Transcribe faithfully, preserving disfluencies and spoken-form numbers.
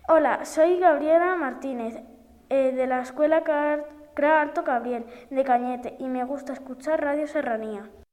Hola, soy Gabriela Martínez, eh, de la Escuela Car- Cra Alto Cabriel, de Cañete, y me gusta escuchar Radio Serranía.